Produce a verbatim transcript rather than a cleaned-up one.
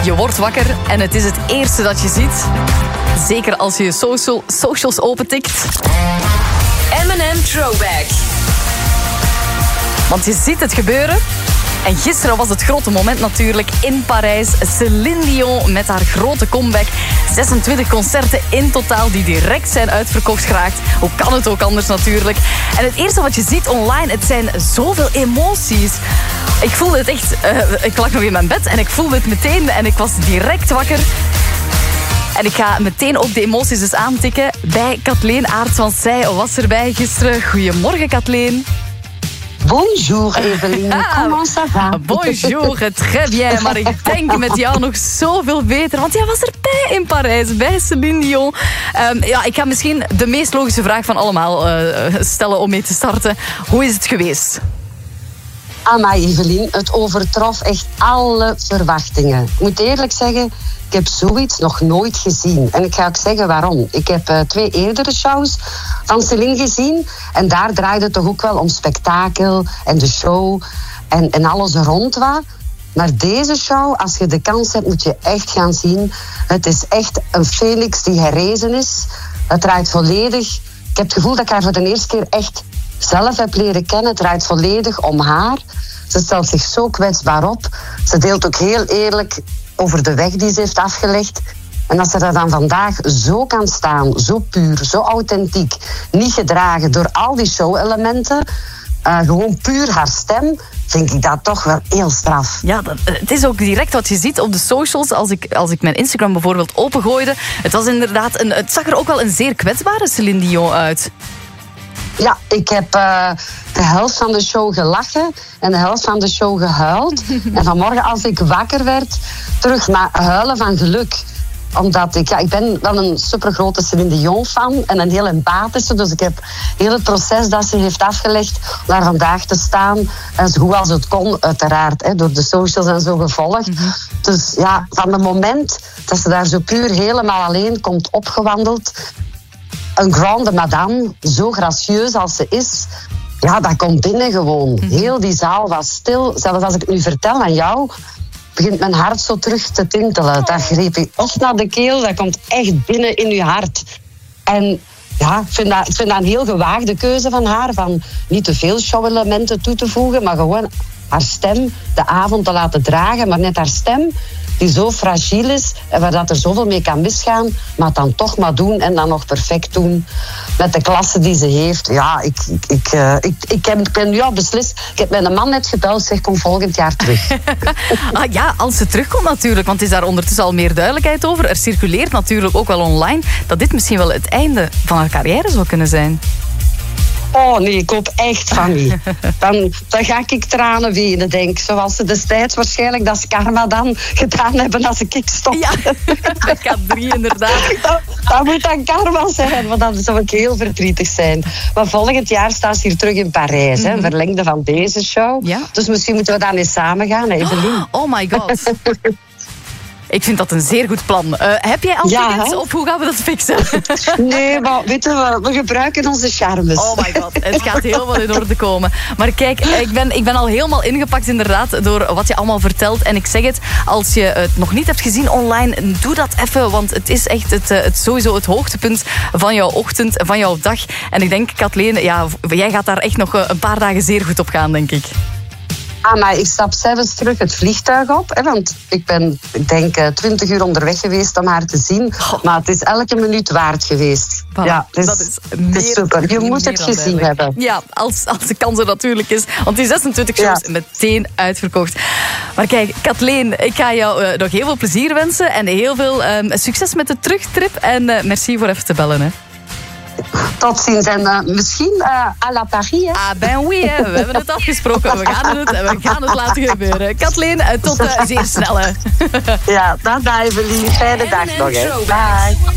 Je wordt wakker en het is het eerste dat je ziet. Zeker als je je social, socials opentikt. M en M Throwback. Want je ziet het gebeuren. En gisteren was het grote moment natuurlijk in Parijs. Céline Dion met haar grote comeback. zesentwintig concerten in totaal die direct zijn uitverkocht geraakt. Hoe kan het ook anders natuurlijk? En het eerste wat je ziet online, het zijn zoveel emoties. Ik voelde het echt... Uh, ik lag nog in mijn bed en ik voelde het meteen en ik was direct wakker. En ik ga meteen ook de emoties dus aantikken bij Kathleen Aerts, want zij was erbij gisteren. Goedemorgen, Kathleen. Bonjour Evelien, comment ça va? Bonjour, très bien. Maar ik denk met jou nog zoveel beter. Want jij was erbij in Parijs, bij Céline Dion. Um, ja, ik ga misschien de meest logische vraag van allemaal uh, stellen om mee te starten. Hoe is het geweest? Amai Evelien, het overtrof echt alle verwachtingen. Ik moet eerlijk zeggen, ik heb zoiets nog nooit gezien. En ik ga ook zeggen waarom. Ik heb uh, twee eerdere shows van Céline gezien. En daar draaide het toch ook wel om spektakel en de show en, en alles er rond wat. Maar deze show, als je de kans hebt, moet je echt gaan zien. Het is echt een phoenix die herrezen is. Het draait volledig. Ik heb het gevoel dat ik haar voor de eerste keer echt zelf heb leren kennen. Het draait volledig om haar. Ze stelt zich zo kwetsbaar op. Ze deelt ook heel eerlijk over de weg die ze heeft afgelegd. En als ze daar dan vandaag zo kan staan, zo puur, zo authentiek, niet gedragen door al die show-elementen, uh, gewoon puur haar stem, vind ik dat toch wel heel straf. Ja, dat, het is ook direct wat je ziet op de socials. Als ik, als ik mijn Instagram bijvoorbeeld opengooide, het was inderdaad een, het zag er ook wel een zeer kwetsbare Céline Dion uit. Ja, ik heb uh, de helft van de show gelachen en de helft van de show gehuild. En vanmorgen als ik wakker werd, terug naar huilen van geluk. Omdat ik, ja, ik ben wel een supergrote Céline Dion fan en een heel empathische. Dus ik heb heel het proces dat ze heeft afgelegd om daar vandaag te staan. En zo goed als het kon, uiteraard, hè, door de socials en zo gevolgd. Mm-hmm. Dus ja, van het moment dat ze daar zo puur helemaal alleen komt opgewandeld, een grande madame, zo gracieus als ze is, ja, dat komt binnen gewoon. Heel die zaal was stil. Zelfs als ik het nu vertel aan jou, begint mijn hart zo terug te tintelen. Dat greep ik echt naar de keel, dat komt echt binnen in je hart. En ja, ik vind dat, ik vind dat een heel gewaagde keuze van haar, van niet te veel show-elementen toe te voegen, maar gewoon haar stem de avond te laten dragen, maar net haar stem die zo fragiel is en waar dat er zoveel mee kan misgaan, maar het dan toch maar doen en dan nog perfect doen met de klasse die ze heeft. Ja, ik, ik, ik, uh, ik, ik, heb, ik ben nu al beslist. Ik heb mijn man net gebeld, zeg, kom volgend jaar terug. ah, ja, als ze terugkomt natuurlijk, want is daar ondertussen al meer duidelijkheid over. Er circuleert natuurlijk ook wel online dat dit misschien wel het einde van haar carrière zou kunnen zijn. Oh nee, ik hoop echt van niet. Dan, dan ga ik tranen wenen, denk ik. Zoals ze destijds waarschijnlijk dat is karma dan gedaan hebben als ik stop. Ja, dat gaat drie inderdaad. Dat, dat moet dan karma zijn, want dan zou ik heel verdrietig zijn. Maar volgend jaar staat ze hier terug in Parijs, mm-hmm. hè, verlengde van deze show. Ja. Dus misschien moeten we dan eens samen gaan, Evelien. Oh my god. Ik vind dat een zeer goed plan. Uh, heb jij al ja, tickets of hoe gaan we dat fixen? Nee, maar weet je, we gebruiken onze charmes. Oh my god, het gaat helemaal in orde komen. Maar kijk, ik ben, ik ben al helemaal ingepakt inderdaad door wat je allemaal vertelt. En ik zeg het, als je het nog niet hebt gezien online, doe dat even. Want het is echt het, het, sowieso het hoogtepunt van jouw ochtend, van jouw dag. En ik denk, Kathleen, ja, jij gaat daar echt nog een paar dagen zeer goed op gaan, denk ik. Ah, maar ik stap zelfs terug het vliegtuig op. Hè, want ik ben, ik denk, twintig uur onderweg geweest om haar te zien. Oh. Maar het is elke minuut waard geweest. Voilà, ja, het is, dat is, meer, het is super. Je moet het gezien hebben. Ja, als, als de kans er natuurlijk is. Want die zesentwintig shows ja. meteen uitverkocht. Maar kijk, Kathleen, ik ga jou uh, nog heel veel plezier wensen. En heel veel um, succes met de terugtrip. En uh, merci voor even te bellen. Hè. Tot ziens en uh, misschien uh, à la Paris. Hè? Ah, ben oui, hè. We hebben het afgesproken. We gaan het, we gaan het laten gebeuren. Kathleen, tot uh, zeer snel. Hè. Ja, dag Evelien. Fijne dag nog. Hè. Bye.